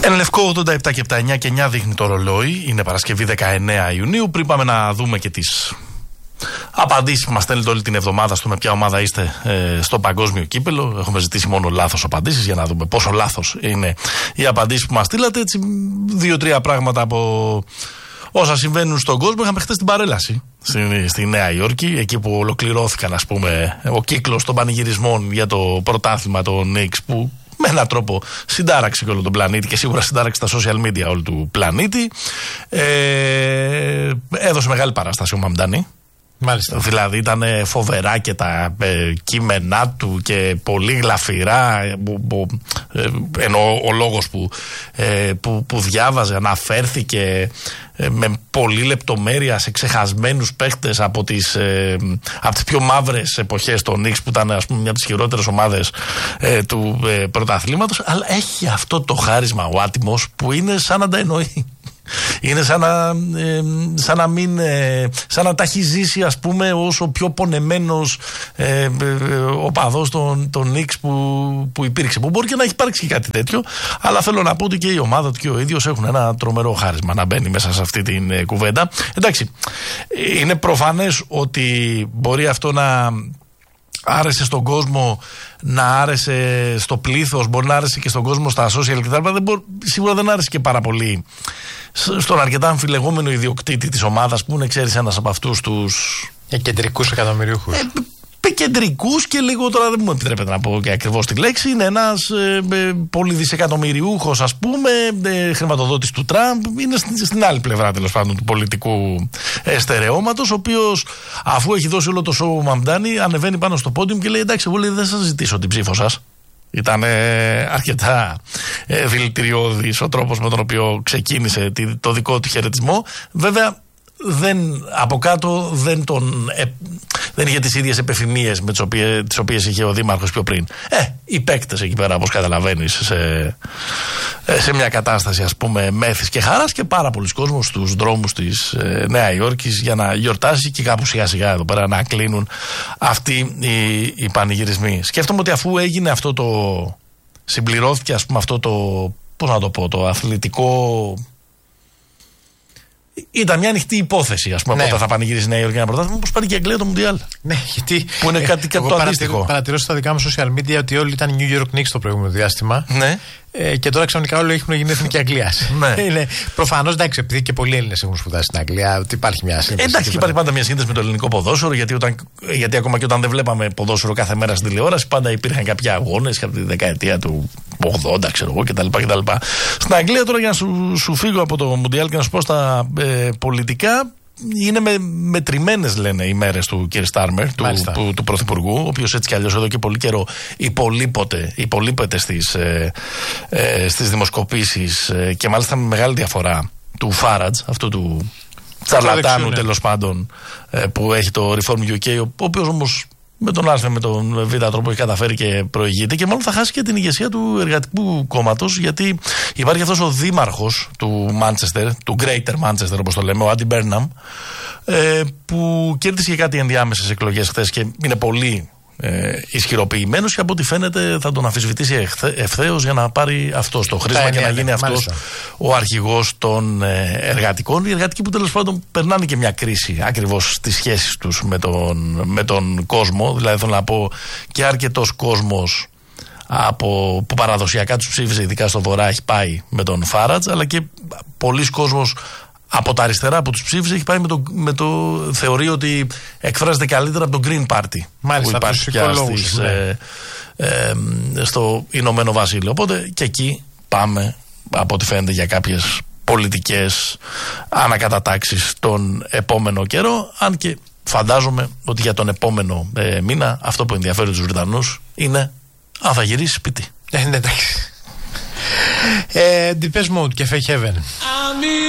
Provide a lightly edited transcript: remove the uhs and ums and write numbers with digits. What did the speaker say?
Εν Λευκό 87 και 7, 9 και 9 δείχνει το ρολόι. Είναι Παρασκευή 19 Ιουνίου. Πριν πάμε να δούμε και τις απαντήσεις που μας στέλνετε όλη την εβδομάδα στο με ποια ομάδα είστε στο παγκόσμιο κύπελο. Έχουμε ζητήσει μόνο λάθος απαντήσεις για να δούμε πόσο λάθος είναι οι απαντήσεις που μας στείλατε. Έτσι, 2-3 πράγματα από όσα συμβαίνουν στον κόσμο. Είχαμε χθες την παρέλαση στη Νέα Υόρκη, εκεί που ολοκληρώθηκαν, ας πούμε, ο κύκλος των πανηγυρισμών για το πρωτάθλημα των Knicks, που με έναν τρόπο συντάραξε και όλο τον πλανήτη και σίγουρα συντάραξε τα social media όλου του πλανήτη. Έδωσε μεγάλη παράσταση ο Μαμντάνη. Μάλιστα. Δηλαδή ήταν φοβερά και τα κείμενά του και πολύ γλαφυρά, ενώ ο λόγος που διάβαζε αναφέρθηκε με πολλή λεπτομέρεια σε ξεχασμένους παίχτες από τις πιο μαύρες εποχές των Knicks, που ήταν, ας πούμε, μια από τις χειρότερες ομάδες του πρωταθλήματος. Αλλά έχει αυτό το χάρισμα ο άτιμος που είναι σαν να τα εννοεί. Είναι σαν να τα έχει ζήσει, ας πούμε, όσο πιο πονεμένος οπαδός των Knicks που υπήρξε. Που μπορεί και να έχει υπάρξει και κάτι τέτοιο, αλλά θέλω να πω ότι και η ομάδα του και ο ίδιος έχουν ένα τρομερό χάρισμα να μπαίνει μέσα σε αυτή την κουβέντα. Εντάξει, είναι προφανές ότι μπορεί αυτό να άρεσε στον κόσμο, να άρεσε στο πλήθος, μπορεί να άρεσε και στον κόσμο στα social κτλ. Σίγουρα δεν άρεσε και πάρα πολύ στον αρκετά αμφιλεγόμενο ιδιοκτήτη της ομάδας, που είναι, ξέρεις, ένας από αυτούς τους κεντρικούς εκατομμυριούχους. Κεντρικούς και λίγο, τώρα δεν μου επιτρέπετε να πω και ακριβώς τη λέξη, είναι ένας πολυδισεκατομμυριούχος, ας πούμε, χρηματοδότης του Τραμπ, είναι στην άλλη πλευρά, τέλος πάντων, του πολιτικού στερεώματος, ο οποίος, αφού έχει δώσει όλο το σοου Μαμντάνη, ανεβαίνει πάνω στο πόντιουμ και λέει: εντάξει, εγώ δεν σας ζητήσω την ψήφο σας. Ήταν αρκετά δηλητηριώδης ο τρόπος με τον οποίο ξεκίνησε το δικό του χαιρετισμό. Βέβαια, από κάτω δεν είχε τις ίδιες επεφημίες με τις οποίες είχε ο Δήμαρχος πιο πριν. Οι παίκτες εκεί πέρα, όπως καταλαβαίνεις, σε μια κατάσταση, ας πούμε, μέθης και χαράς, και πάρα πολλοί κόσμος στους δρόμους της Νέα Υόρκης για να γιορτάσει, και κάπου σιγά σιγά εδώ πέρα να κλείνουν αυτοί οι πανηγυρισμοί. Σκέφτομαι ότι αφού έγινε αυτό συμπληρώθηκε, ας πούμε, αυτό πώς να το πω, το αθλητικό. Ήταν μια ανοιχτή υπόθεση, ας πούμε, όταν θα πανηγυρίσει η Νέα Υόρκη ένα πρωτάθλημα, όπως πάρει και η Αγγλία το Μουντιάλ. Ναι, γιατί. Που είναι κάτι το αντίστοιχο. Παρατηρώ στα δικά μου social media ότι όλοι ήταν New York Knicks το προηγούμενο διάστημα. Ναι. Και τώρα ξαφνικά όλοι έχουν γίνει εθνική Αγγλία. Ναι. Προφανώς, εντάξει, επειδή και πολλοί Έλληνες έχουν σπουδάσει στην Αγγλία, ότι υπάρχει μια σύνδεση. Εντάξει, υπάρχει πάντα μια σύνδεση με το ελληνικό ποδόσφαιρο, γιατί ακόμα και όταν δεν βλέπαμε ποδόσφαιρο κάθε μέρα στην τηλεόραση, πάντα υπήρχαν κάποιοι αγώνες από τη δεκαετία του 80, ξέρω εγώ, κτλ. Στην Αγγλία, τώρα, για να σου φύγω από το Μουντιάλ και να σου πω στα πολιτικά, είναι μετρημένες, λένε, οι μέρες του κ. Στάρμερ, του Πρωθυπουργού, ο οποίος έτσι κι αλλιώς εδώ και πολύ καιρό υπολείπεται στις δημοσκοπήσεις, και μάλιστα με μεγάλη διαφορά του Φάραντζ, αυτού του τσαρλατάνου, τέλος πάντων, που έχει το Reform UK, ο οποίος όμως με τον Α, με τον Β τρόπο έχει καταφέρει και προηγείται, και μάλλον θα χάσει και την ηγεσία του Εργατικού Κόμματος, γιατί υπάρχει αυτός ο δήμαρχος του Μάντσεστερ, του Greater Manchester όπως το λέμε, ο Άντι Μπέρναμ, που κέρδισε και κάτι ενδιάμεσες εκλογές χθες και είναι πολύ ισχυροποιημένος, και από ό,τι φαίνεται θα τον αμφισβητήσει ευθέως για να πάρει αυτό το χρήσμα και να γίνει αυτός ο αρχηγός των εργατικών. Οι εργατικοί που, τέλος πάντων, περνάνε και μια κρίση ακριβώς στις σχέσεις τους με τον κόσμο. Δηλαδή, θέλω να πω, και αρκετός κόσμος που παραδοσιακά τους ψήφιζε, ειδικά στο Βορρά, έχει πάει με τον Φάραντζ, αλλά και πολλοί κόσμος από τα αριστερά που τους ψήφιζε έχει πάει θεωρεί ότι εκφράζεται καλύτερα από το Green Party. Μάλιστα, που υπάρχει πια στο Ηνωμένο Βασίλειο. Οπότε και εκεί πάμε, από ό,τι φαίνεται, για κάποιες πολιτικές ανακατατάξεις τον επόμενο καιρό, αν και φαντάζομαι ότι για τον επόμενο μήνα αυτό που ενδιαφέρει τους Βρετανούς είναι αν θα γυρίσει σπίτι. Ναι, εντάξει. Depeche Mode και Fake Heaven.